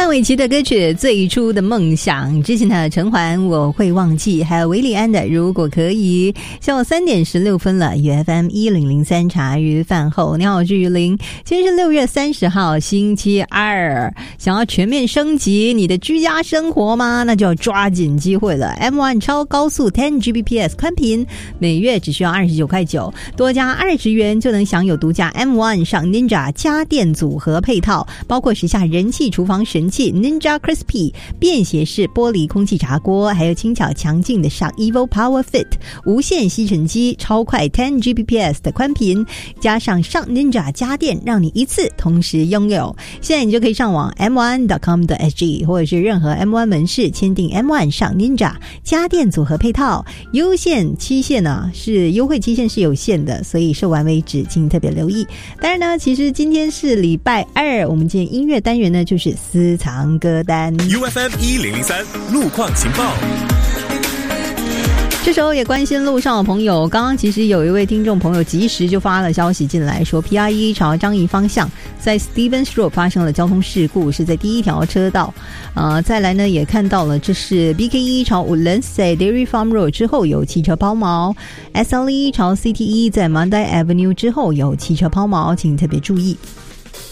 范玮琪的歌曲《最初的梦想》，之前的陈环我会忘记，还有韦礼安的如果可以。下午3点16分了，UFM 1003茶余饭后，你好，我是于林。今天是6月30号星期二，想要全面升级你的居家生活吗？那就要抓紧机会了。M1 超高速 10Gbps 宽频，每月只需要29.9块，多加20元就能享有独家 M1 上 Ninja 家电组合配套，包括时下人气厨房神器 Ninja Crispy 便携式玻璃空气炸锅，还有轻巧强劲的上 Evo Power Fit 无线吸尘机，超快 10Gbps 的宽频，加上上 Ninja 家电，让你一次同时拥有。现在你就可以上网 m1.com.sg 或者是任何 M1 门市签订 M1 上 Ninja 家电组合配套，优限期限呢是优惠期限是有限的，所以售完为止，请特别留意。当然呢，其实今天是礼拜二，我们今天音乐单元呢就是私藏歌单 UFM 1003路况情报。 这时候也关心路上的朋友，刚刚其实有一位听众朋友及时就发了消息进来，说 PR1 朝樟宜方向在 Stevens Road 发生了交通事故，是在第一条车道。再来呢也看到了，这是 BK1 朝 Woodlands 在 Dairy Farm Road 之后有汽车抛锚， SL1 朝 CT1 在 Mandai Avenue 之后有汽车抛锚，请特别注意。